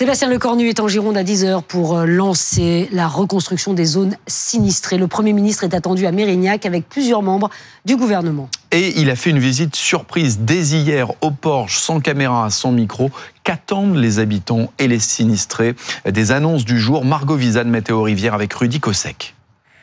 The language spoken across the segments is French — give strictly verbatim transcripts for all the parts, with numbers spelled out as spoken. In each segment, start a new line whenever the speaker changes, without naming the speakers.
Sébastien Lecornu est en Gironde à dix heures pour lancer la reconstruction des zones sinistrées. Le Premier ministre est attendu à Mérignac avec plusieurs membres du gouvernement.
Et il a fait une visite surprise dès hier au Porge, sans caméra, sans micro. Qu'attendent les habitants et les sinistrés? Des annonces du jour. Margot Vizan, Météo Rivière avec Rudy Kossek.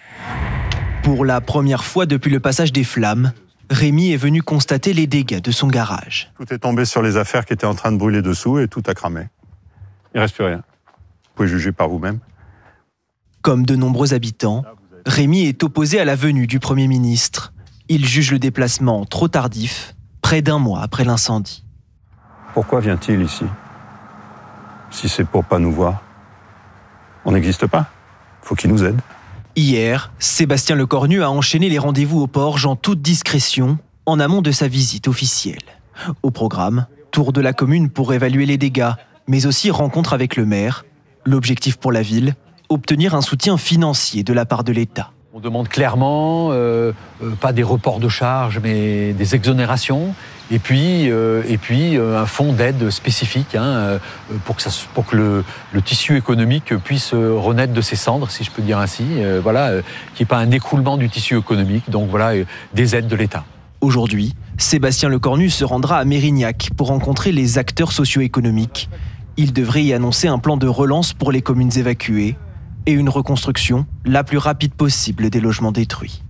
Pour la première fois depuis le passage des flammes, Rémi est venu constater les dégâts de son garage.
Tout est tombé sur les affaires qui étaient en train de brûler dessous et tout a cramé. Il ne reste plus rien. Vous pouvez juger par vous-même.
Comme de nombreux habitants, Rémi est opposé à la venue du Premier ministre. Il juge le déplacement trop tardif, près d'un mois après l'incendie.
Pourquoi vient-il ici? Si c'est pour pas nous voir, on n'existe pas. Faut qu'il nous aide.
Hier, Sébastien Lecornu a enchaîné les rendez-vous au Porge en toute discrétion, en amont de sa visite officielle. Au programme, tour de la commune pour évaluer les dégâts, mais aussi rencontre avec le maire. L'objectif pour la ville, obtenir un soutien financier de la part de l'État.
On demande clairement, euh, euh, pas des reports de charges, mais des exonérations, et puis, euh, et puis euh, un fonds d'aide spécifique hein, euh, pour que, ça, pour que le, le tissu économique puisse renaître de ses cendres, si je peux dire ainsi, euh, voilà, euh, qu'il n'y ait pas un écroulement du tissu économique, donc voilà, euh, des aides de l'État.
Aujourd'hui, Sébastien Lecornu se rendra à Mérignac pour rencontrer les acteurs socio-économiques. Il devrait y annoncer un plan de relance pour les communes évacuées et une reconstruction la plus rapide possible des logements détruits.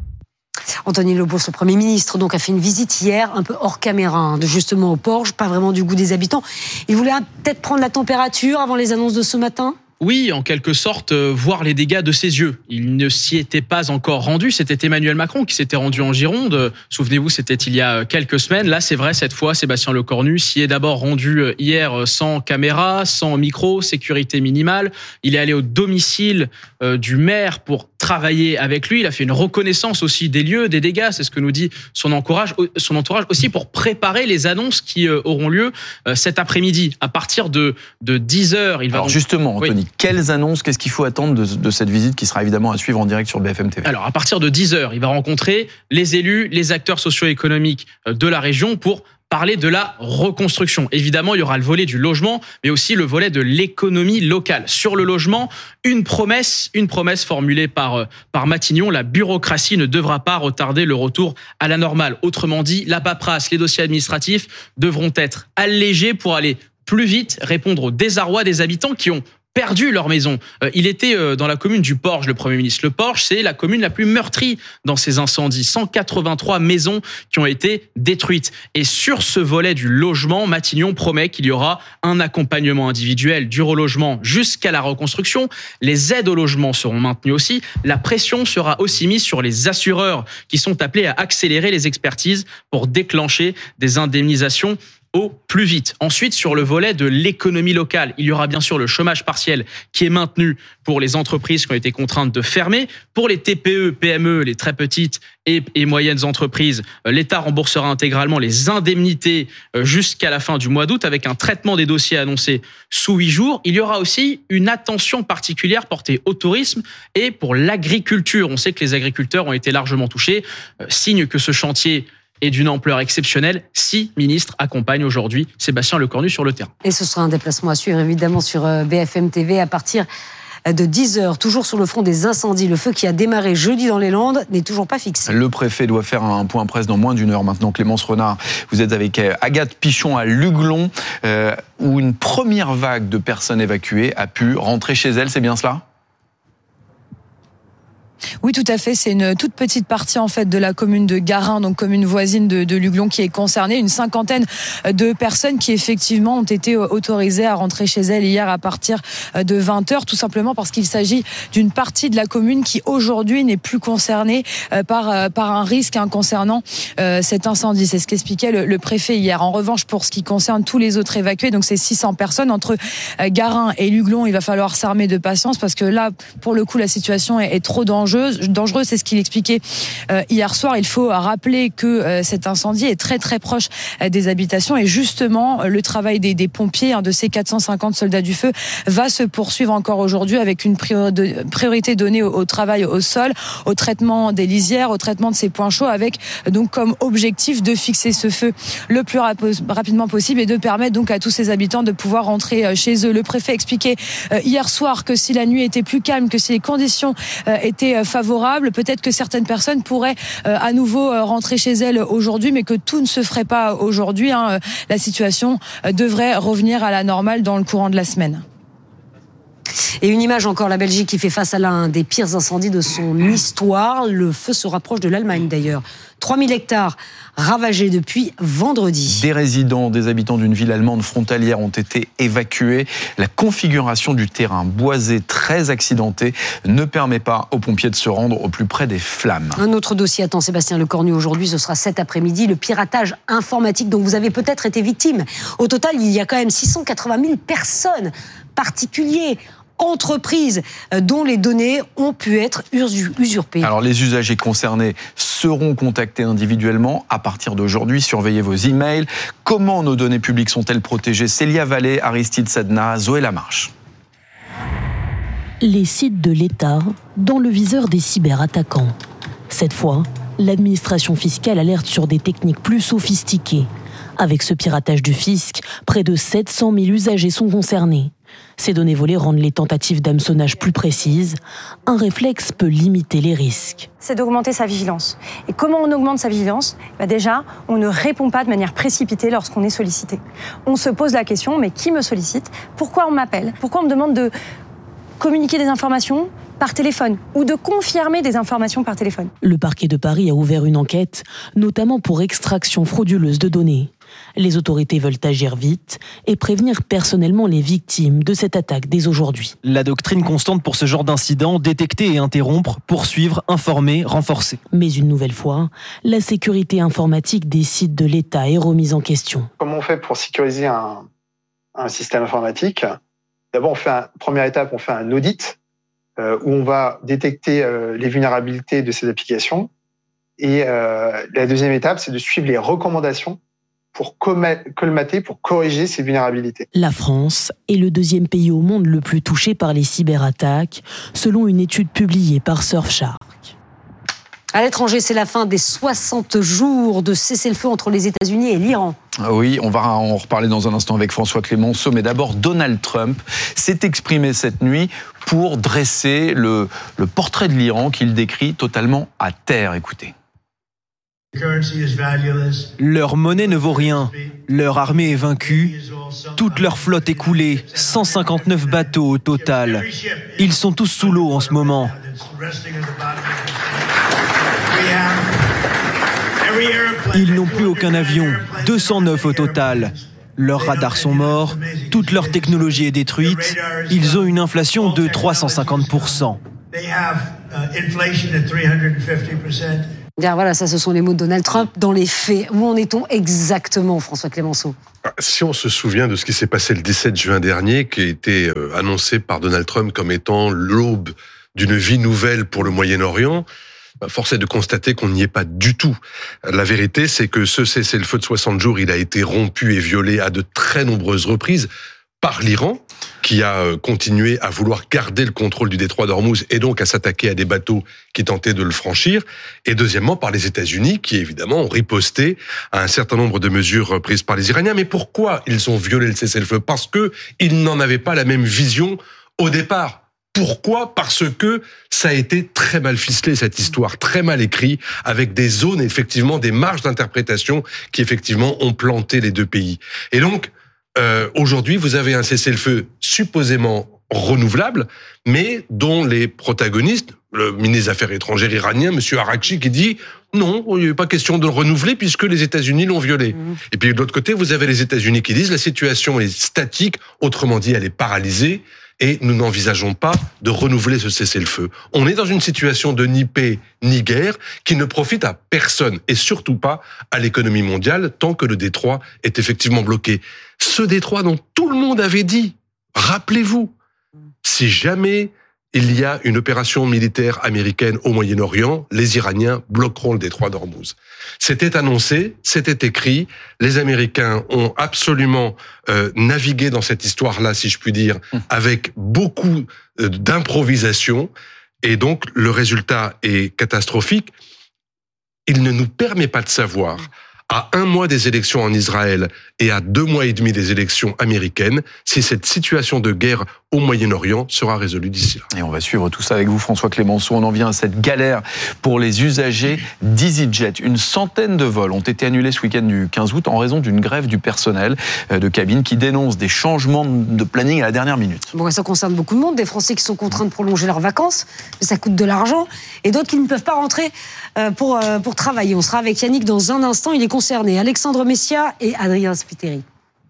Anthony Lobos, le Premier ministre, donc, a fait une visite hier, un peu hors caméra, hein, de justement au Porge, pas vraiment du goût des habitants. Il voulait peut-être prendre la température avant les annonces de ce matin ?
Oui, en quelque sorte, euh, voir les dégâts de ses yeux. Il ne s'y était pas encore rendu. C'était Emmanuel Macron qui s'était rendu en Gironde. Euh, souvenez-vous, c'était il y a quelques semaines. Là, c'est vrai, cette fois, Sébastien Lecornu s'y est d'abord rendu hier sans caméra, sans micro, sécurité minimale. Il est allé au domicile euh, du maire pour travailler avec lui. Il a fait une reconnaissance aussi des lieux, des dégâts. C'est ce que nous dit son entourage, son entourage aussi pour préparer les annonces qui euh, auront lieu euh, cet après-midi. À partir de, de dix heures, il va...
Alors
donc...
justement, Anthony,
oui.
Quelles annonces, qu'est-ce qu'il faut attendre de, de cette visite qui sera évidemment à suivre en direct sur B F M T V?
Alors, à partir de dix heures, il va rencontrer les élus, les acteurs socio-économiques de la région pour parler de la reconstruction. Évidemment, il y aura le volet du logement, mais aussi le volet de l'économie locale. Sur le logement, une promesse, une promesse formulée par, par Matignon, la bureaucratie ne devra pas retarder le retour à la normale. Autrement dit, la paperasse, les dossiers administratifs devront être allégés pour aller plus vite, répondre au désarroi des habitants qui ont perdu leur maison. Il était dans la commune du Porge, le Premier ministre. Le Porge, c'est la commune la plus meurtrie dans ces incendies. cent quatre-vingt-trois maisons qui ont été détruites. Et sur ce volet du logement, Matignon promet qu'il y aura un accompagnement individuel du relogement jusqu'à la reconstruction. Les aides au logement seront maintenues aussi. La pression sera aussi mise sur les assureurs qui sont appelés à accélérer les expertises pour déclencher des indemnisations au plus vite. Ensuite, sur le volet de l'économie locale, il y aura bien sûr le chômage partiel qui est maintenu pour les entreprises qui ont été contraintes de fermer. Pour les T P E, P M E, les très petites et, et moyennes entreprises, l'État remboursera intégralement les indemnités jusqu'à la fin du mois d'août avec un traitement des dossiers annoncé sous huit jours. Il y aura aussi une attention particulière portée au tourisme et pour l'agriculture. On sait que les agriculteurs ont été largement touchés, signe que ce chantier et d'une ampleur exceptionnelle. Six ministres accompagnent aujourd'hui Sébastien Lecornu sur le terrain.
Et ce sera un déplacement à suivre évidemment sur B F M T V à partir de dix heures. Toujours sur le front des incendies. Le feu qui a démarré jeudi dans les Landes n'est toujours pas fixé.
Le préfet doit faire un point presse dans moins d'une heure maintenant. Clémence Renard, vous êtes avec Agathe Pichon à Luglon, euh, où une première vague de personnes évacuées a pu rentrer chez elles. C'est bien cela ?
Oui, tout à fait. C'est une toute petite partie en fait de la commune de Garin, donc commune voisine de, de Luglon, qui est concernée. Une cinquantaine de personnes qui effectivement ont été autorisées à rentrer chez elles hier à partir de vingt heures, tout simplement parce qu'il s'agit d'une partie de la commune qui aujourd'hui n'est plus concernée par par un risque hein, concernant euh, cet incendie. C'est ce qu'expliquait le, le préfet hier. En revanche, pour ce qui concerne tous les autres évacués, donc c'est six cents personnes entre Garin et Luglon, il va falloir s'armer de patience parce que là, pour le coup, la situation est, est trop dangereuse. dangereuse. Dangereux, c'est ce qu'il expliquait euh, hier soir. Il faut rappeler que euh, cet incendie est très très proche euh, des habitations et justement le travail des, des pompiers, hein, de ces quatre cent cinquante soldats du feu, va se poursuivre encore aujourd'hui avec une priorité donnée au, au travail au sol, au traitement des lisières, au traitement de ces points chauds, avec donc comme objectif de fixer ce feu le plus rap- rapidement possible et de permettre donc à tous ces habitants de pouvoir rentrer chez eux. Le préfet expliquait euh, hier soir que si la nuit était plus calme, que si les conditions euh, étaient favorables, peut-être que certaines personnes pourraient euh, à nouveau euh, rentrer chez elles aujourd'hui, mais que tout ne se ferait pas aujourd'hui, hein. La situation euh, devrait revenir à la normale dans le courant de la semaine.
Et une image encore, la Belgique qui fait face à l'un des pires incendies de son histoire. Le feu se rapproche de l'Allemagne d'ailleurs. trois mille hectares ravagés depuis vendredi.
Des résidents, des habitants d'une ville allemande frontalière ont été évacués. La configuration du terrain boisé, très accidenté, ne permet pas aux pompiers de se rendre au plus près des flammes.
Un autre dossier attend Sébastien Lecornu aujourd'hui, ce sera cet après-midi, le piratage informatique dont vous avez peut-être été victime. Au total, il y a quand même six cent quatre-vingt mille personnes, particuliers, entreprises dont les données ont pu être usurpées.
Alors les usagers concernés seront contactés individuellement à partir d'aujourd'hui. Surveillez vos emails. Comment nos données publiques sont-elles protégées? Célia Vallée, Aristide Sedna, Zoé Lamarche.
Les sites de l'État dans le viseur des cyberattaquants. Cette fois, l'administration fiscale alerte sur des techniques plus sophistiquées. Avec ce piratage du fisc, près de sept cent mille usagers sont concernés. Ces données volées rendent les tentatives d'hameçonnage plus précises. Un réflexe peut limiter les risques.
C'est d'augmenter sa vigilance. Et comment on augmente sa vigilance ? Bah déjà, on ne répond pas de manière précipitée lorsqu'on est sollicité. On se pose la question, mais qui me sollicite ? Pourquoi on m'appelle ? Pourquoi on me demande de communiquer des informations par téléphone ou de confirmer des informations par téléphone ?
Le parquet de Paris a ouvert une enquête, notamment pour extraction frauduleuse de données. Les autorités veulent agir vite et prévenir personnellement les victimes de cette attaque dès aujourd'hui.
La doctrine constante pour ce genre d'incident, détecter et interrompre, poursuivre, informer, renforcer.
Mais une nouvelle fois, la sécurité informatique des sites de l'État est remise en question.
Comment on fait pour sécuriser un, un système informatique ? D'abord, on fait un, première étape, on fait un audit euh, où on va détecter euh, les vulnérabilités de ces applications. Et euh, la deuxième étape, c'est de suivre les recommandations pour colmater, pour corriger ces vulnérabilités.
La France est le deuxième pays au monde le plus touché par les cyberattaques, selon une étude publiée par Surfshark.
À l'étranger, c'est la fin des soixante jours de cessez-le-feu entre les États-Unis et l'Iran.
Oui, on va en reparler dans un instant avec François Clémenceau, mais d'abord Donald Trump s'est exprimé cette nuit pour dresser le, le portrait de l'Iran qu'il décrit totalement à terre. Écoutez.
Leur monnaie ne vaut rien, leur armée est vaincue, toute leur flotte est coulée, cent cinquante-neuf bateaux au total. Ils sont tous sous l'eau en ce moment. Ils n'ont plus aucun avion, deux cent neuf au total. Leurs radars sont morts, toute leur technologie est détruite, ils ont une inflation de trois cent cinquante pour cent.
Bien, voilà, ça, ce sont les mots de Donald Trump. Dans les faits, où en est-on exactement, François Clémenceau ?
Si on se souvient de ce qui s'est passé le dix-sept juin dernier, qui a été annoncé par Donald Trump comme étant l'aube d'une vie nouvelle pour le Moyen-Orient, force est de constater qu'on n'y est pas du tout. La vérité, c'est que ce cessez-le-feu de soixante jours, il a été rompu et violé à de très nombreuses reprises par l'Iran, qui a continué à vouloir garder le contrôle du détroit d'Ormuz et donc à s'attaquer à des bateaux qui tentaient de le franchir. Et deuxièmement, par les États-Unis, qui évidemment ont riposté à un certain nombre de mesures prises par les Iraniens. Mais pourquoi ils ont violé le cessez-le-feu ? Parce qu'ils n'en avaient pas la même vision au départ. Pourquoi ? Parce que ça a été très mal ficelé, cette histoire, très mal écrit, avec des zones, effectivement, des marges d'interprétation qui, effectivement, ont planté les deux pays. Et donc, Euh, aujourd'hui, vous avez un cessez-le-feu supposément renouvelable, mais dont les protagonistes, le ministre des Affaires étrangères iranien, M. Araghchi, qui dit non, il n'y a pas question de le renouveler puisque les États-Unis l'ont violé. Mmh. Et puis de l'autre côté, vous avez les États-Unis qui disent la situation est statique, autrement dit, elle est paralysée, et nous n'envisageons pas de renouveler ce cessez-le-feu. On est dans une situation de ni paix ni guerre qui ne profite à personne et surtout pas à l'économie mondiale tant que le détroit est effectivement bloqué. Ce détroit dont tout le monde avait dit, rappelez-vous, si jamais il y a une opération militaire américaine au Moyen-Orient, les Iraniens bloqueront le détroit d'Ormuz. C'était annoncé, c'était écrit, les Américains ont absolument euh, navigué dans cette histoire-là, si je puis dire, avec beaucoup euh, d'improvisation, et donc le résultat est catastrophique. Il ne nous permet pas de savoir, à un mois des élections en Israël et à deux mois et demi des élections américaines, si cette situation de guerre au Moyen-Orient sera résolue d'ici là.
Et on va suivre tout ça avec vous, François Clémenceau. On en vient à cette galère pour les usagers d'EasyJet. Une centaine de vols ont été annulés ce week-end du quinze août en raison d'une grève du personnel de cabine qui dénonce des changements de planning à la dernière minute.
Bon, ça concerne beaucoup de monde, des Français qui sont contraints de prolonger leurs vacances, mais ça coûte de l'argent, et d'autres qui ne peuvent pas rentrer pour, pour travailler. On sera avec Yannick dans un instant, il est concerné. Alexandre Messia et Adrien Spiteri.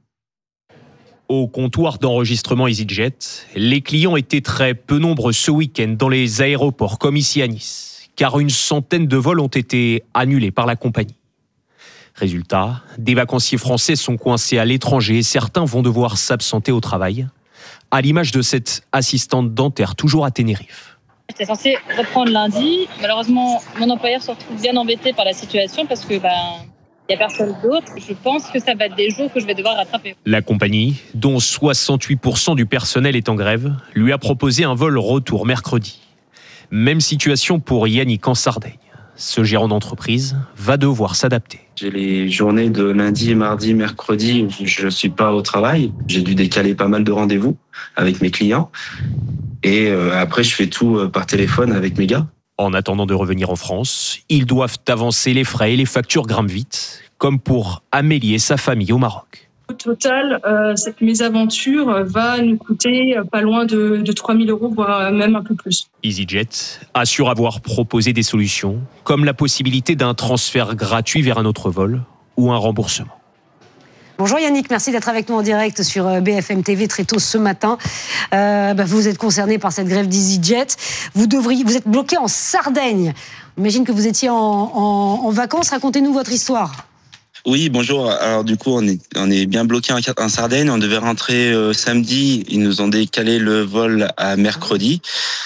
Au comptoir d'enregistrement EasyJet, les clients étaient très peu nombreux ce week-end dans les aéroports comme ici à Nice, car une centaine de vols ont été annulés par la compagnie. Résultat, des vacanciers français sont coincés à l'étranger et certains vont devoir s'absenter au travail, à l'image de cette assistante dentaire toujours à Tenerife.
J'étais censée reprendre lundi. Malheureusement, mon employeur se retrouve bien embêté par la situation parce que ben, il n'y a personne d'autre. Je pense que ça va être des jours que je vais devoir rattraper.
La compagnie, dont soixante-huit pour cent du personnel est en grève, lui a proposé un vol retour mercredi. Même situation pour Yannick en Sardaigne. Ce gérant d'entreprise va devoir s'adapter.
J'ai les journées de lundi, mardi, mercredi où je ne suis pas au travail. J'ai dû décaler pas mal de rendez-vous avec mes clients. Et euh, après, je fais tout euh, par téléphone avec mes gars.
En attendant de revenir en France, ils doivent avancer les frais et les factures grimpent vite, comme pour Amélie et sa famille au Maroc.
Au total, euh, cette mésaventure va nous coûter pas loin de, de trois mille euros, voire même un peu plus.
EasyJet assure avoir proposé des solutions, comme la possibilité d'un transfert gratuit vers un autre vol ou un remboursement.
Bonjour Yannick, merci d'être avec nous en direct sur B F M T V très tôt ce matin. Euh, bah vous êtes concerné par cette grève d'EasyJet. Vous, devriez, vous êtes bloqué en Sardaigne. J'imagine que vous étiez en, en, en vacances. Racontez-nous votre histoire.
Oui, bonjour. Alors du coup, on est, on est bien bloqué en, en Sardaigne. On devait rentrer euh, samedi. Ils nous ont décalé le vol à mercredi.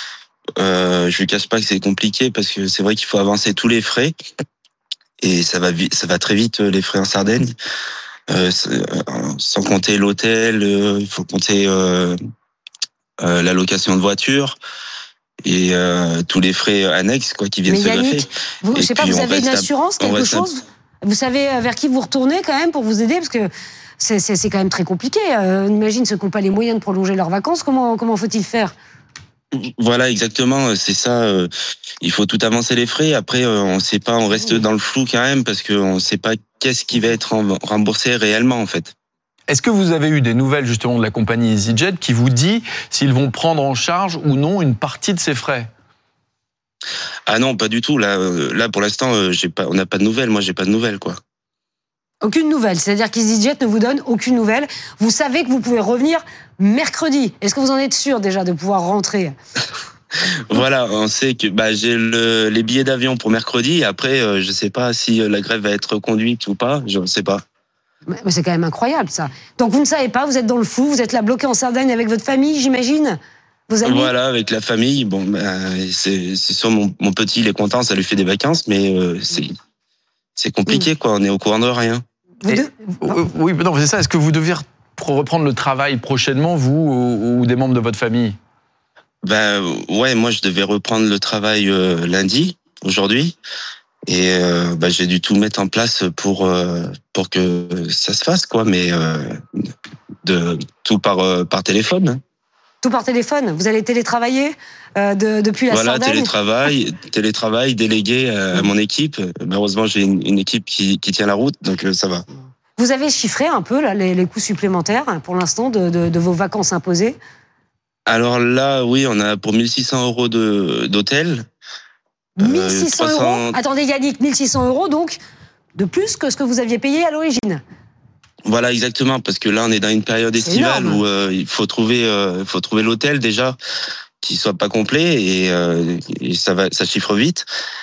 Euh, je ne cache pas que c'est compliqué parce que c'est vrai qu'il faut avancer tous les frais. Et ça va, ça va très vite, les frais en Sardaigne. Euh, sans compter l'hôtel, euh, il faut compter euh, euh, la location de voiture et euh, tous les frais annexes quoi, qui viennent
Mais
se
Yannick,
greffer.
Vous, je sais pas, vous avez une assurance,
à,
quelque chose à... Vous savez vers qui vous retournez quand même pour vous aider? Parce que c'est, c'est, c'est quand même très compliqué. Euh, on imagine ceux qui n'ont pas les moyens de prolonger leurs vacances. Comment, comment faut-il faire?
Voilà, exactement, c'est ça. Euh, il faut tout avancer les frais. Après, euh, on sait pas, on reste dans le flou quand même parce qu'on sait pas qu'est-ce qui va être remboursé réellement en fait.
Est-ce que vous avez eu des nouvelles justement de la compagnie EasyJet qui vous dit s'ils vont prendre en charge ou non une partie de ces frais?
Ah non, pas du tout. Là, euh, là pour l'instant, euh, j'ai pas, on n'a pas de nouvelles. Moi, j'ai pas de nouvelles quoi.
Aucune nouvelle, c'est-à-dire qu'EasyJet ne vous donne aucune nouvelle. Vous savez que vous pouvez revenir mercredi. Est-ce que vous en êtes sûr déjà de pouvoir rentrer?
Voilà, on sait que bah, j'ai le, les billets d'avion pour mercredi. Après, euh, je ne sais pas si la grève va être conduite ou pas. Je ne sais pas.
Mais, mais c'est quand même incroyable ça. Donc vous ne savez pas, vous êtes dans le flou, vous êtes là bloqué en Sardaigne avec votre famille, j'imagine? Vos amis?
Voilà, avec la famille. Bon, bah, c'est, c'est sûr, mon, mon petit, il est content, ça lui fait des vacances, mais euh, c'est, c'est compliqué, mmh. quoi. On est au courant de rien.
Vous
Et,
de...
Oui, mais non, c'est ça. Est-ce que vous devez reprendre le travail prochainement, vous ou, ou des membres de votre famille?
Ben ouais, moi je devais reprendre le travail euh, lundi, aujourd'hui, et euh, ben, j'ai dû tout mettre en place pour euh, pour que ça se fasse quoi, mais euh, de tout par euh, par téléphone.
Tout par téléphone. Vous allez télétravailler euh, de, depuis la
voilà,
Sardaigne.
Voilà, télétravail, télétravail délégué à, à mon équipe. Malheureusement, j'ai une, une équipe qui, qui tient la route, donc euh, ça va.
Vous avez chiffré un peu là, les, les coûts supplémentaires pour l'instant de, de, de vos vacances imposées? Alors
là, oui, on a pour mille six cents euros de, d'hôtel.
mille six cents euh, euros. Attendez Yannick, mille six cents euros donc de plus que ce que vous aviez payé à l'origine.
Voilà, exactement, parce que là, on est dans une période estivale où euh, il faut trouver, euh, faut trouver l'hôtel déjà qui soit pas complet et, euh, et ça va, ça chiffre vite.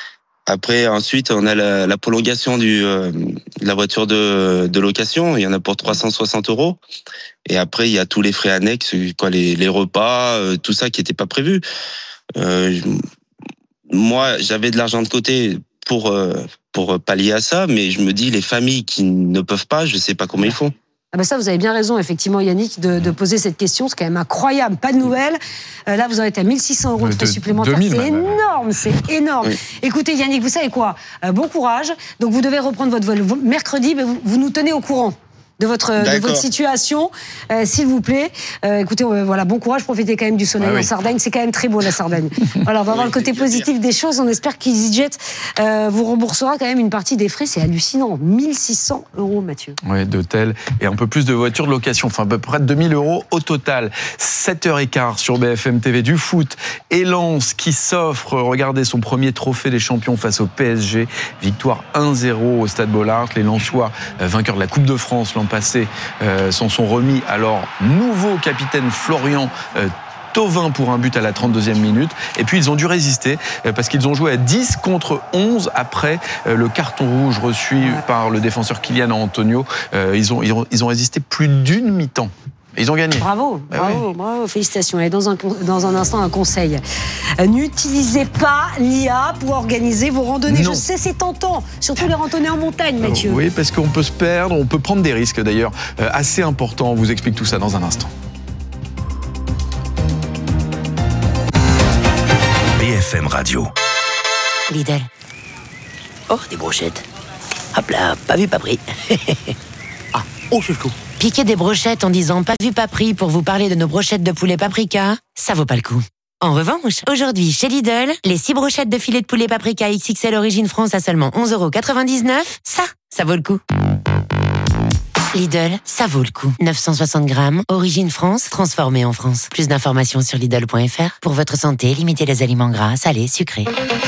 Après, ensuite, on a la, la prolongation du, euh, de la voiture de, de location. Il y en a pour trois cent soixante euros. Et après, il y a tous les frais annexes, quoi, les, les repas, euh, tout ça qui n'était pas prévu. Euh, moi, j'avais de l'argent de côté pour, euh, pour pallier à ça, mais je me dis, les familles qui ne peuvent pas, je ne sais pas comment ils font.
Ah ben ça, vous avez bien raison, effectivement, Yannick, de, de poser cette question. C'est quand même incroyable. Pas de nouvelles. Euh, là, vous en êtes à mille six cents euros de frais supplémentaires. C'est même. énorme, c'est énorme. Oui. Écoutez, Yannick, vous savez quoi ? euh, Bon courage. Donc, vous devez reprendre votre vol mercredi, mais vous, vous nous tenez au courant de votre, de votre situation, euh, s'il vous plaît. Euh, écoutez, euh, voilà, bon courage, profitez quand même du soleil ah, en oui. Sardaigne. C'est quand même très beau, la Sardaigne. Voilà, on va oui, voir le côté positif des choses. On espère qu'EasyJet euh, vous remboursera quand même une partie des frais. C'est hallucinant. mille six cents euros, Mathieu.
Oui, d'hôtel et un peu plus de voitures de location. Enfin, à peu près deux mille euros au total. sept heures quinze sur B F M T V. Du foot. Et Lens qui s'offre, regardez, son premier trophée des champions face au P S G. Victoire un zéro au Stade Bollaert. Les Lensois, euh, vainqueurs de la Coupe de France l'an passé, euh, s'en sont remis à leur nouveau capitaine Florian euh, Thauvin pour un but à la trente-deuxième minute. Et puis ils ont dû résister euh, parce qu'ils ont joué à dix contre onze après euh, le carton rouge reçu par le défenseur Kylian Antonio. Euh, ils, ont, ils, ont, ils ont résisté plus d'une mi-temps. Ils ont gagné.
Bravo,
bah
bravo,
oui.
bravo, félicitations. Et dans un, dans un instant, un conseil. Euh, n'utilisez pas l'I A pour organiser vos randonnées. Non. Je sais, c'est tentant, surtout les randonnées en montagne, Mathieu.
Oui, parce qu'on peut se perdre, on peut prendre des risques d'ailleurs euh, assez importants. On vous explique tout ça dans un instant.
B F M Radio.
Lidl. Oh, des brochettes. Hop là, pas vu, pas pris. Ah, oh, c'est chaud. Piquer des brochettes en disant pas vu, pas pris pour vous parler de nos brochettes de poulet paprika, ça vaut pas le coup. En revanche, aujourd'hui, chez Lidl, les six brochettes de filet de poulet paprika X X L Origine France à seulement onze euros quatre-vingt-dix-neuf, ça, ça vaut le coup. Lidl, ça vaut le coup. neuf cent soixante grammes, Origine France, transformé en France. Plus d'informations sur Lidl point F R. Pour votre santé, limitez les aliments gras, salés, sucrés.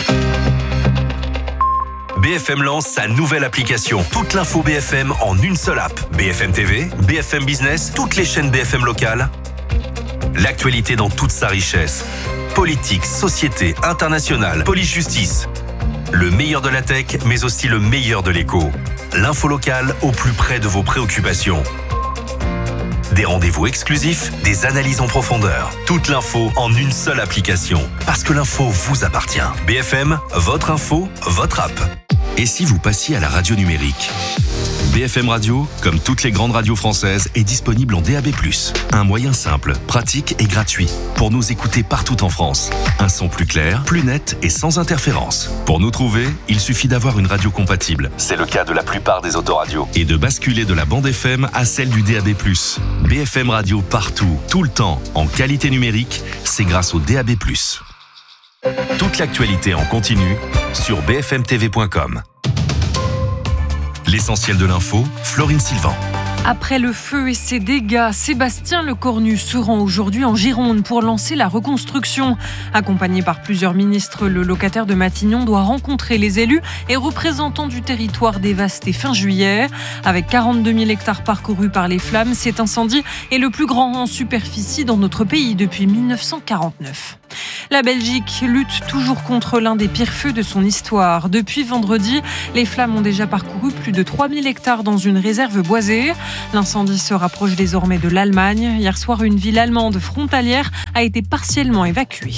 B F M lance sa nouvelle application. Toute l'info B F M en une seule app. B F M T V, B F M Business, toutes les chaînes B F M locales. L'actualité dans toute sa richesse. Politique, société, internationale, police-justice. Le meilleur de la tech, mais aussi le meilleur de l'écho. L'info locale au plus près de vos préoccupations. Des rendez-vous exclusifs, des analyses en profondeur. Toute l'info en une seule application. Parce que l'info vous appartient. B F M, votre info, votre app. Et si vous passiez à la radio numérique ? B F M Radio, comme toutes les grandes radios françaises, est disponible en D A B plus. Un moyen simple, pratique et gratuit pour nous écouter partout en France. Un son plus clair, plus net et sans interférence. Pour nous trouver, il suffit d'avoir une radio compatible. C'est le cas de la plupart des autoradios. Et de basculer de la bande F M à celle du D A B plus. B F M Radio partout, tout le temps, en qualité numérique, c'est grâce au D A B plus. Toute l'actualité en continu sur b f m t v point com. L'essentiel de l'info, Florine Sylvain.
Après le feu et ses dégâts, Sébastien Lecornu se rend aujourd'hui en Gironde pour lancer la reconstruction. Accompagné par plusieurs ministres, le locataire de Matignon doit rencontrer les élus et représentants du territoire dévasté fin juillet. Avec quarante-deux mille hectares parcourus par les flammes, cet incendie est le plus grand en superficie dans notre pays depuis mille neuf cent quarante-neuf. La Belgique lutte toujours contre l'un des pires feux de son histoire. Depuis vendredi, les flammes ont déjà parcouru plus de trois mille hectares dans une réserve boisée. L'incendie se rapproche désormais de l'Allemagne. Hier soir, une ville allemande frontalière a été partiellement évacuée.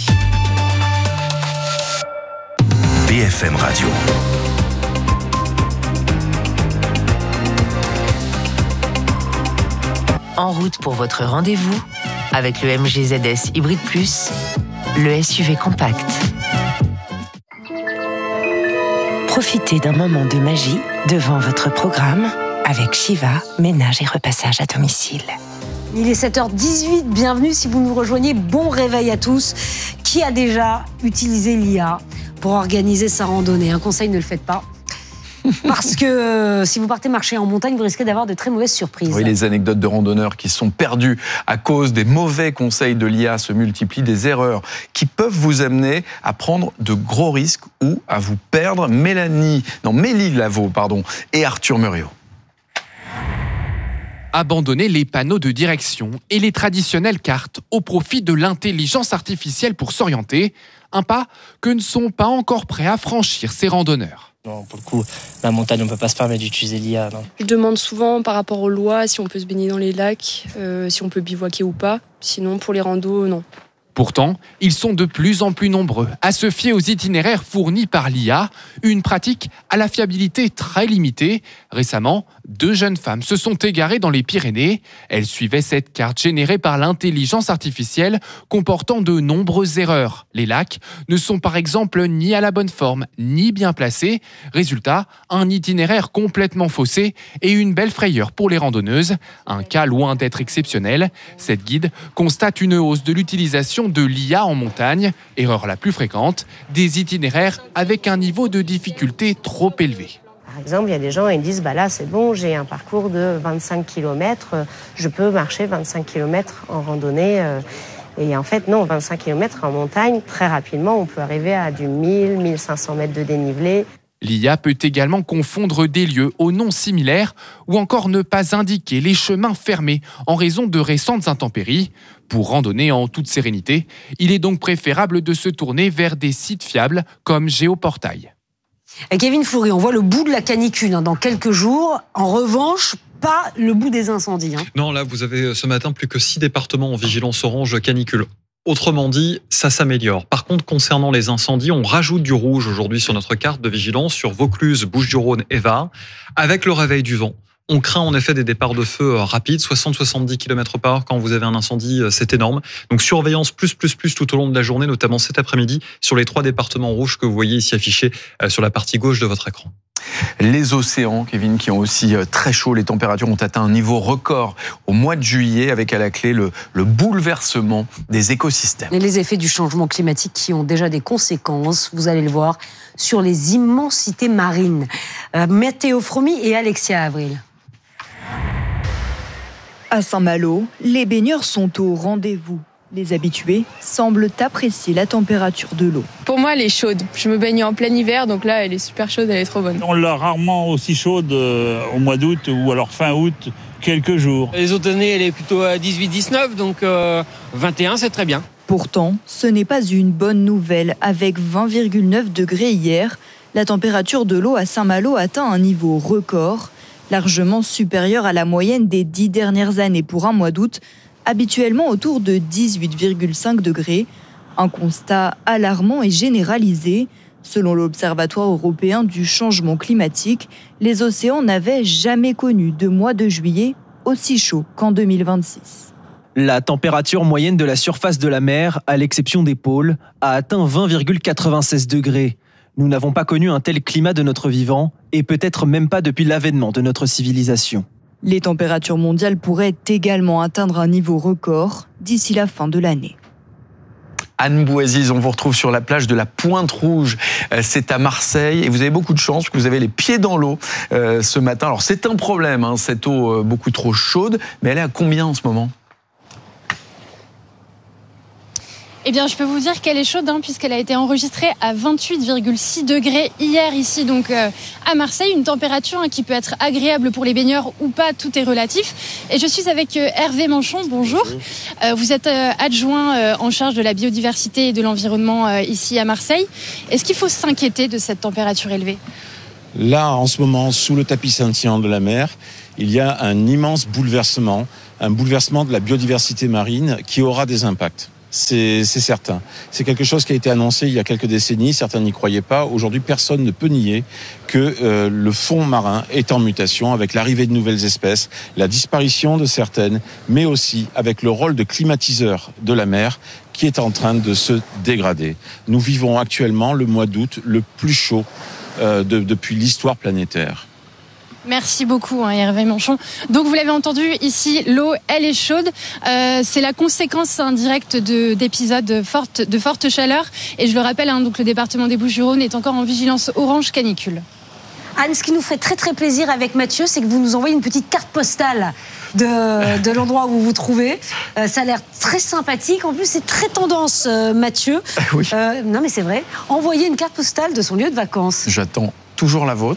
B F M Radio.
En route pour votre rendez-vous avec le M G Z S Hybrid Plus, le S U V compact. Profitez d'un moment de magie devant votre programme avec Shiva, ménage et repassage à domicile.
Il est sept heures dix-huit, bienvenue si vous nous rejoignez. Bon réveil à tous. Qui a déjà utilisé l'I A pour organiser sa randonnée ? Un conseil, ne le faites pas. Parce que euh, si vous partez marcher en montagne, vous risquez d'avoir de très mauvaises surprises.
Oui, les anecdotes de randonneurs qui sont perdus à cause des mauvais conseils de l'I A se multiplient, des erreurs qui peuvent vous amener à prendre de gros risques ou à vous perdre. Mélanie, non, Mélie Lavaux, pardon, et Arthur Muriot.
Abandonner les panneaux de direction et les traditionnelles cartes au profit de l'intelligence artificielle pour s'orienter, un pas que ne sont pas encore prêts à franchir ces randonneurs.
Non, pour le coup, la montagne, on ne peut pas se permettre d'utiliser l'I A. Non.
Je demande souvent par rapport aux lois si on peut se baigner dans les lacs, euh, si on peut bivouaquer ou pas. Sinon, pour les randos, non.
Pourtant, ils sont de plus en plus nombreux à se fier aux itinéraires fournis par l'I A, une pratique à la fiabilité très limitée. Récemment, deux jeunes femmes se sont égarées dans les Pyrénées. Elles suivaient cette carte générée par l'intelligence artificielle comportant de nombreuses erreurs. Les lacs ne sont par exemple ni à la bonne forme, ni bien placés. Résultat, un itinéraire complètement faussé et une belle frayeur pour les randonneuses. Un cas loin d'être exceptionnel. Cette guide constate une hausse de l'utilisation de l'I A en montagne, erreur la plus fréquente, des itinéraires avec un niveau de difficulté trop élevé.
Par exemple, il y a des gens qui disent bah là c'est bon, j'ai un parcours de vingt-cinq kilomètres, je peux marcher vingt-cinq kilomètres en randonnée. Et en fait non, vingt-cinq kilomètres en montagne, très rapidement on peut arriver à du mille, mille cinq cents mètres de dénivelé.
L'I A peut également confondre des lieux aux noms similaires ou encore ne pas indiquer les chemins fermés en raison de récentes intempéries. Pour randonner en toute sérénité, il est donc préférable de se tourner vers des sites fiables comme Géoportail.
Et Kevin Foury, on voit le bout de la canicule hein, dans quelques jours. En revanche, pas le bout des incendies. Hein.
Non, là, vous avez ce matin plus que six départements en vigilance orange canicule. Autrement dit, ça s'améliore. Par contre, concernant les incendies, on rajoute du rouge aujourd'hui sur notre carte de vigilance sur Vaucluse, Bouches-du-Rhône et Var. Avec le réveil du vent, on craint en effet des départs de feu rapides, soixante à soixante-dix kilomètres par heure quand vous avez un incendie, c'est énorme. Donc surveillance plus, plus, plus tout au long de la journée, notamment cet après-midi, sur les trois départements rouges que vous voyez ici affichés sur la partie gauche de votre écran.
Les océans, Kevin, qui ont aussi très chaud, les températures ont atteint un niveau record au mois de juillet, avec à la clé le, le bouleversement des écosystèmes.
Et les effets du changement climatique qui ont déjà des conséquences, vous allez le voir, sur les immensités marines. Euh, Mathéo Fromy et Alexia Avril.
À Saint-Malo, les baigneurs sont au rendez-vous. Les habitués semblent apprécier la température de l'eau.
Pour moi, elle est chaude. Je me baigne en plein hiver, donc là, elle est super chaude, elle est trop bonne.
On l'a rarement aussi chaude euh, au mois d'août ou alors fin août, quelques jours.
Les autres années, elle est plutôt à dix-huit dix-neuf, donc euh, vingt et un, c'est très bien.
Pourtant, ce n'est pas une bonne nouvelle. Avec vingt virgule neuf degrés hier, la température de l'eau à Saint-Malo atteint un niveau record, largement supérieur à la moyenne des dix dernières années pour un mois d'août, habituellement autour de dix-huit virgule cinq degrés. Un constat alarmant et généralisé. Selon l'Observatoire européen du changement climatique, les océans n'avaient jamais connu de mois de juillet aussi chaud qu'en deux mille vingt-six.
La température moyenne de la surface de la mer, à l'exception des pôles, a atteint vingt virgule quatre-vingt-seize degrés. Nous n'avons pas connu un tel climat de notre vivant, et peut-être même pas depuis l'avènement de notre civilisation.
Les températures mondiales pourraient également atteindre un niveau record d'ici la fin de l'année.
Anne Bouaziz, on vous retrouve sur la plage de la Pointe-Rouge. C'est à Marseille et vous avez beaucoup de chance parce que vous avez les pieds dans l'eau euh, ce matin. Alors c'est un problème, hein, cette eau euh, beaucoup trop chaude, mais elle est à combien en ce moment ?
Eh bien, je peux vous dire qu'elle est chaude, hein, puisqu'elle a été enregistrée à vingt-huit virgule six degrés hier ici, donc euh, à Marseille. Une température hein, qui peut être agréable pour les baigneurs ou pas, tout est relatif. Et je suis avec euh, Hervé Manchon, bonjour. bonjour. Euh, vous êtes euh, adjoint euh, en charge de la biodiversité et de l'environnement euh, ici à Marseille. Est-ce qu'il faut s'inquiéter de cette température élevée ?
Là, en ce moment, sous le tapis scintillant de la mer, il y a un immense bouleversement, un bouleversement de la biodiversité marine qui aura des impacts. C'est, c'est certain. C'est quelque chose qui a été annoncé il y a quelques décennies. Certains n'y croyaient pas. Aujourd'hui, personne ne peut nier que euh, le fond marin est en mutation avec l'arrivée de nouvelles espèces, la disparition de certaines, mais aussi avec le rôle de climatiseur de la mer qui est en train de se dégrader. Nous vivons actuellement le mois d'août le plus chaud euh, de, depuis l'histoire planétaire.
Merci beaucoup, hein, Hervé Manchon. Donc, vous l'avez entendu, ici, l'eau, elle est chaude. Euh, c'est la conséquence indirecte de, d'épisodes fortes, de forte chaleur. Et je le rappelle, hein, donc, le département des Bouches-du-Rhône est encore en vigilance orange canicule.
Anne, ce qui nous ferait très très plaisir avec Mathieu, c'est que vous nous envoyez une petite carte postale de, de l'endroit où vous vous trouvez. Euh, ça a l'air très sympathique. En plus, c'est très tendance, euh, Mathieu.
Oui.
Euh, non, mais c'est vrai. Envoyez une carte postale de son lieu de vacances.
J'attends toujours la vôtre.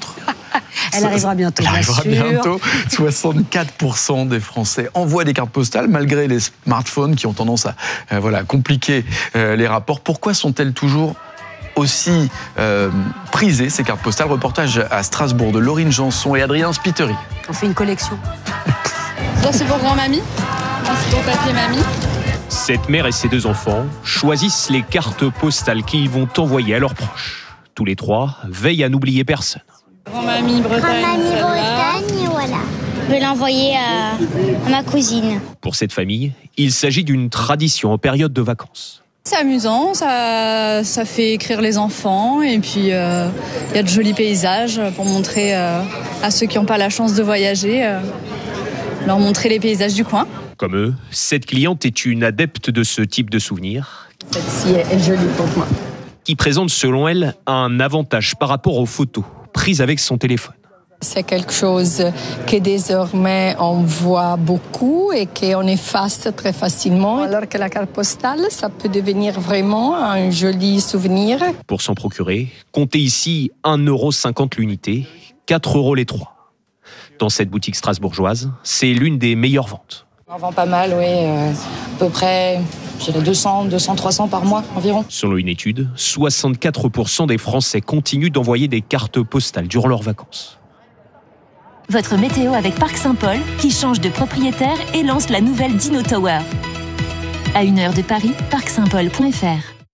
Elle arrivera bientôt,
Elle arrivera
bien sûr.
bientôt. soixante-quatre pour cent des Français envoient des cartes postales, malgré les smartphones qui ont tendance à euh, voilà, compliquer euh, les rapports. Pourquoi sont-elles toujours aussi euh, prisées, ces cartes postales? Reportage à Strasbourg de Laurine Janson et Adrien Spiteri.
On fait une collection.
Ça, c'est pour grand-mamie. C'est pour papier mamie.
Cette mère et ses deux enfants choisissent les cartes postales qu'ils vont envoyer à leurs proches. Tous les trois veillent à n'oublier personne.
Grand-mamie Bretagne,
Grand-mamie
celle-là.
Bretagne, voilà. Je vais l'envoyer à, à ma cousine.
Pour cette famille, il s'agit d'une tradition en période de vacances.
C'est amusant, ça, ça fait écrire les enfants et puis il euh, y a de jolis paysages pour montrer euh, à ceux qui n'ont pas la chance de voyager, euh, leur montrer les paysages du coin.
Comme eux, cette cliente est une adepte de ce type de souvenirs.
Celle-ci est jolie pour moi.
Qui présente selon elle un avantage par rapport aux photos prises avec son téléphone.
C'est quelque chose que désormais on voit beaucoup et qu'on efface très facilement. Alors que la carte postale, ça peut devenir vraiment un joli souvenir.
Pour s'en procurer, comptez ici un euro cinquante l'unité, quatre euros les trois. Dans cette boutique strasbourgeoise, c'est l'une des meilleures ventes.
On vend pas mal, oui, euh, à peu près je dirais deux cents, deux cents, trois cents par mois environ.
Selon une étude, soixante-quatre pour cent des Français continuent d'envoyer des cartes postales durant leurs vacances.
Votre météo avec Parc Saint-Paul, qui change de propriétaire et lance la nouvelle Dino Tower. À une heure de Paris, parc saint paul point f r.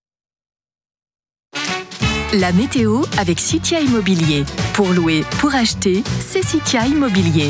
La météo avec Citia Immobilier. Pour louer, pour acheter, c'est Citia Immobilier.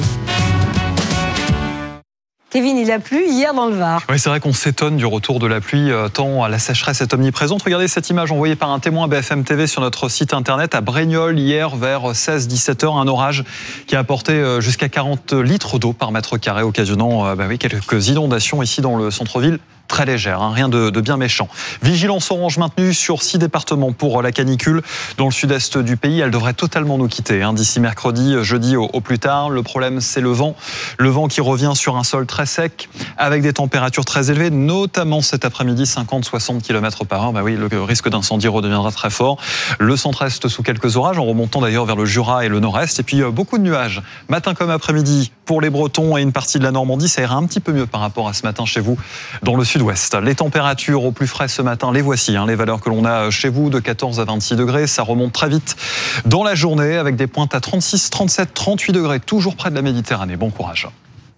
Kevin, il a plu hier dans le Var.
Oui, c'est vrai qu'on s'étonne du retour de la pluie, euh, tant la sécheresse est omniprésente. Regardez cette image envoyée par un témoin B F M T V sur notre site internet à Braignolles hier vers seize à dix-sept heures. Un orage qui a apporté euh, jusqu'à quarante litres d'eau par mètre carré, occasionnant euh, bah oui, quelques inondations ici dans le centre-ville. Très légère, hein, rien de, de bien méchant. Vigilance orange maintenue sur six départements pour la canicule. Dans le sud-est du pays, elle devrait totalement nous quitter hein, d'ici mercredi, jeudi au, au plus tard. Le problème, c'est le vent. Le vent qui revient sur un sol très sec, avec des températures très élevées, notamment cet après-midi, cinquante à soixante kilomètres par heure. Bah oui, le risque d'incendie redeviendra très fort. Le centre-est sous quelques orages, en remontant d'ailleurs vers le Jura et le nord-est. Et puis euh, beaucoup de nuages, matin comme après-midi, pour les Bretons et une partie de la Normandie. Ça ira un petit peu mieux par rapport à ce matin chez vous, dans le sud-ouest. Les températures au plus frais ce matin, les voici, hein, les valeurs que l'on a chez vous, de quatorze à vingt-six degrés. Ça remonte très vite dans la journée, avec des pointes à trente-six, trente-sept, trente-huit degrés, toujours près de la Méditerranée. Bon courage.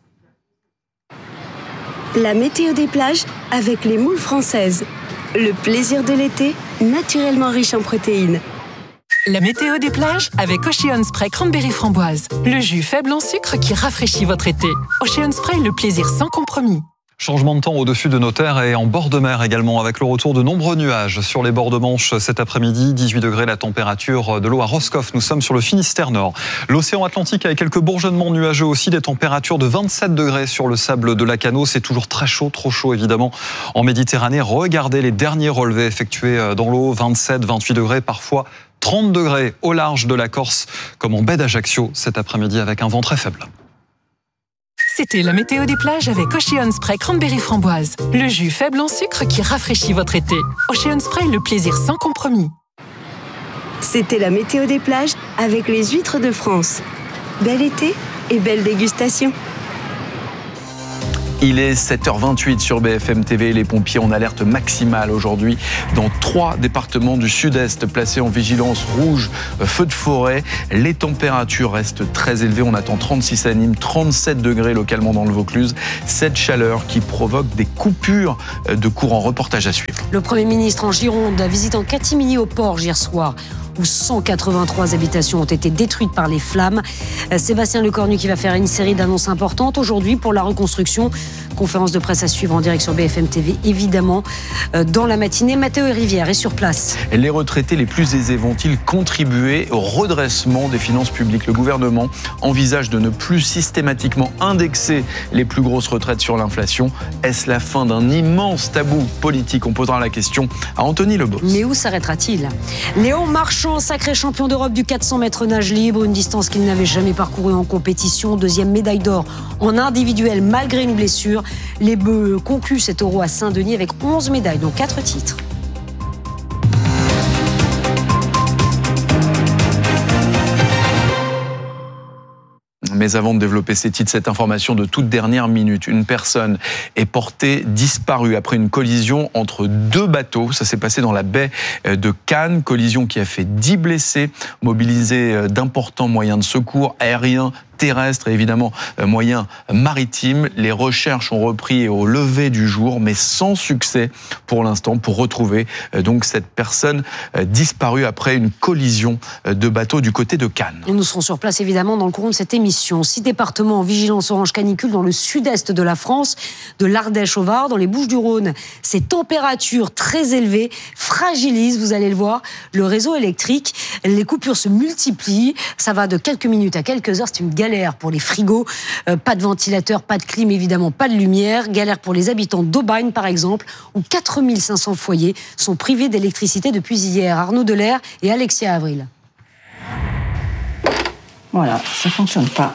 La météo des plages avec les moules françaises. Le plaisir de l'été, naturellement riche en protéines.
La météo des plages avec Ocean Spray Cranberry Framboise. Le jus faible en sucre qui rafraîchit votre été. Ocean Spray, le plaisir sans compromis.
Changement de temps au-dessus de nos terres et en bord de mer également, avec le retour de nombreux nuages sur les bords de Manche cet après-midi. dix-huit degrés la température de l'eau à Roscoff. Nous sommes sur le Finistère Nord. L'océan Atlantique avec quelques bourgeonnements nuageux aussi, des températures de vingt-sept degrés sur le sable de Lacanau. C'est toujours très chaud, trop chaud évidemment en Méditerranée. Regardez les derniers relevés effectués dans l'eau, vingt-sept, vingt-huit degrés, parfois trente degrés au large de la Corse, comme en baie d'Ajaccio cet après-midi avec un vent très faible.
C'était la météo des plages avec Ocean Spray Cranberry Framboise. Le jus faible en sucre qui rafraîchit votre été. Ocean Spray, le plaisir sans compromis.
C'était la météo des plages avec les huîtres de France. Bel été et belle dégustation.
Il est sept heures vingt-huit sur B F M T V. Les pompiers en alerte maximale aujourd'hui dans trois départements du sud-est placés en vigilance rouge, feu de forêt. Les températures restent très élevées. On attend trente-six à Nîmes, trente-sept degrés localement dans le Vaucluse. Cette chaleur qui provoque des coupures de courant. Reportage à suivre.
Le Premier ministre en Gironde a visité en catimini au port hier soir, où cent quatre-vingt-trois habitations ont été détruites par les flammes. Sébastien Lecornu qui va faire une série d'annonces importantes aujourd'hui pour la reconstruction. Conférence de presse à suivre en direct sur B F M T V, évidemment, dans la matinée. Mathéo Rivière est sur place.
Les retraités les plus aisés vont-ils contribuer au redressement des finances publiques? Le gouvernement envisage de ne plus systématiquement indexer les plus grosses retraites sur l'inflation. Est-ce la fin d'un immense tabou politique? On posera la question à Anthony Lebos.
Mais où s'arrêtera-t-il? Léon Marchand, sacré champion d'Europe du quatre cents mètres nage libre, une distance qu'il n'avait jamais parcourue en compétition. Deuxième médaille d'or en individuel malgré une blessure. Les Bleus concluent cet Euro à Saint-Denis avec onze médailles, dont quatre titres.
Mais avant de développer ces titres, cette information de toute dernière minute. Une personne est portée disparue après une collision entre deux bateaux. Ça s'est passé dans la baie de Cannes. Collision qui a fait dix blessés, mobilisés d'importants moyens de secours aériens, terrestres et évidemment moyens maritimes. Les recherches ont repris au lever du jour, mais sans succès pour l'instant, pour retrouver donc cette personne disparue après une collision de bateau du côté de Cannes.
Et nous serons sur place évidemment dans le courant de cette émission. Six départements en vigilance orange canicule dans le sud-est de la France, de l'Ardèche au Var, dans les Bouches-du-Rhône. Ces températures très élevées fragilisent, vous allez le voir, le réseau électrique. Les coupures se multiplient. Ça va de quelques minutes à quelques heures. C'est une galère pour les frigos. Euh, pas de ventilateur, pas de clim, évidemment, pas de lumière. Galère pour les habitants d'Aubagne, par exemple, où quatre mille cinq cents foyers sont privés d'électricité depuis hier. Arnaud Delair et Alexia Avril.
Voilà, ça fonctionne pas.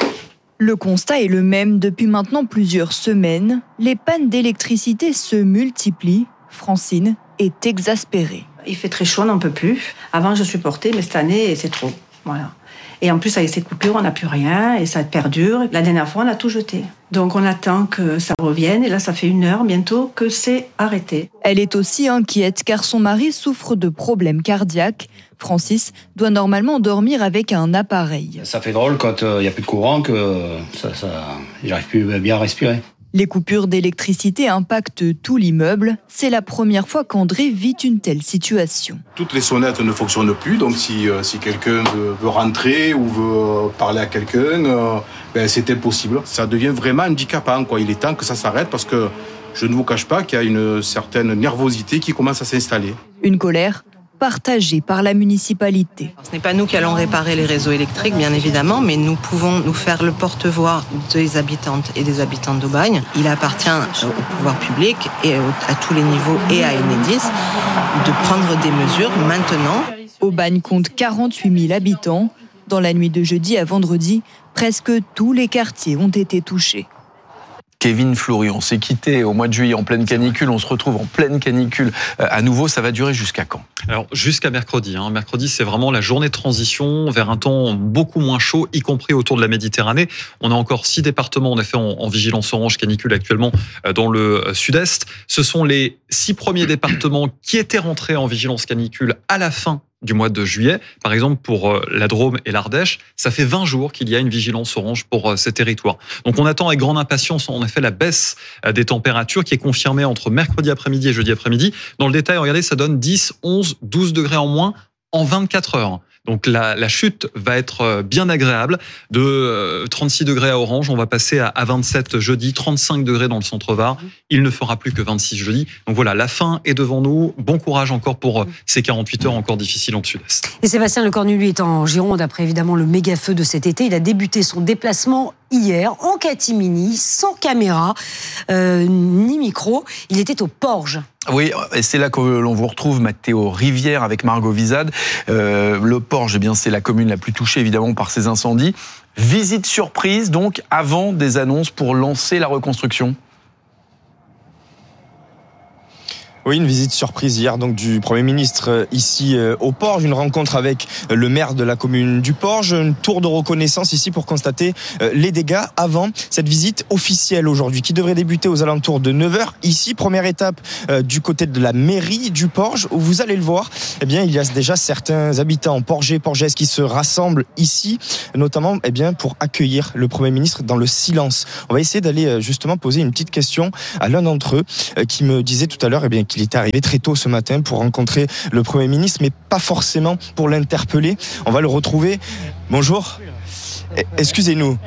Le constat est le même depuis maintenant plusieurs semaines. Les pannes d'électricité se multiplient. Francine est exaspérée.
Il fait très chaud, on n'en peut plus. Avant, je supportais, mais cette année, c'est trop. Voilà. Et en plus, avec ces coupures, on n'a plus rien et ça perdure. La dernière fois, on a tout jeté. Donc, on attend que ça revienne. Et là, ça fait une heure bientôt que c'est arrêté.
Elle est aussi inquiète car son mari souffre de problèmes cardiaques. Francis doit normalement dormir avec un appareil.
Ça fait drôle quand il euh, n'y a plus de courant que ça, ça, j'arrive plus bien à respirer.
Les coupures d'électricité impactent tout l'immeuble. C'est la première fois qu'André vit une telle situation.
Toutes les sonnettes ne fonctionnent plus, donc si, euh, si quelqu'un veut, veut rentrer ou veut parler à quelqu'un, euh, ben c'est impossible. Ça devient vraiment handicapant, quoi. Il est temps que ça s'arrête parce que je ne vous cache pas qu'il y a une certaine nervosité qui commence à s'installer.
Une colère partagée par la municipalité.
Ce n'est pas nous qui allons réparer les réseaux électriques, bien évidemment, mais nous pouvons nous faire le porte-voix des habitantes et des habitants d'Aubagne. Il appartient au pouvoir public et à tous les niveaux et à Enedis de prendre des mesures maintenant.
Aubagne compte quarante-huit mille habitants. Dans la nuit de jeudi à vendredi, presque tous les quartiers ont été touchés.
Kevin Fleury, on s'est quitté au mois de juillet en pleine canicule, on se retrouve en pleine canicule à nouveau, ça va durer jusqu'à quand ?
Alors jusqu'à mercredi. Hein. Mercredi, c'est vraiment la journée de transition vers un temps beaucoup moins chaud, y compris autour de la Méditerranée. On a encore six départements en effet en, en vigilance orange canicule actuellement dans le sud-est. Ce sont les six premiers départements qui étaient rentrés en vigilance canicule à la fin du mois de juillet. Par exemple, pour la Drôme et l'Ardèche, ça fait vingt jours qu'il y a une vigilance orange pour ces territoires. Donc on attend avec grande impatience en effet la baisse des températures qui est confirmée entre mercredi après-midi et jeudi après-midi. Dans le détail, regardez, ça donne dix, onze, douze degrés en moins en vingt-quatre heures. Donc la, la chute va être bien agréable. De trente-six degrés à Orange, on va passer à, à vingt-sept jeudi, trente-cinq degrés dans le centre-Var. Il ne fera plus que vingt-six jeudi. Donc voilà, la fin est devant nous. Bon courage encore pour ces quarante-huit heures encore difficiles en sud-est.
Et Sébastien Lecornu, lui, est en Gironde après évidemment le méga feu de cet été. Il a débuté son déplacement hier en catimini, sans caméra euh, ni micro. Il était au Porge.
Oui, et c'est là que l'on vous retrouve, Mathéo Rivière, avec Margot Vizade. Euh, le Porge, eh bien, c'est la commune la plus touchée, évidemment, par ces incendies. Visite surprise, donc, avant des annonces pour lancer la reconstruction.
Oui, une visite surprise hier donc du Premier ministre ici au Porge, une rencontre avec le maire de la commune du Porge, une tour de reconnaissance ici pour constater les dégâts avant cette visite officielle aujourd'hui qui devrait débuter aux alentours de neuf heures. Ici, première étape du côté de la mairie du Porge où vous allez le voir, eh bien, il y a déjà certains habitants porgais, porgaises qui se rassemblent ici, notamment eh bien, pour accueillir le Premier ministre dans le silence. On va essayer d'aller justement poser une petite question à l'un d'entre eux qui me disait tout à l'heure eh bien, qu'il était arrivé très tôt ce matin pour rencontrer le Premier ministre, mais pas forcément pour l'interpeller. On va le retrouver. Bonjour. Excusez-nous.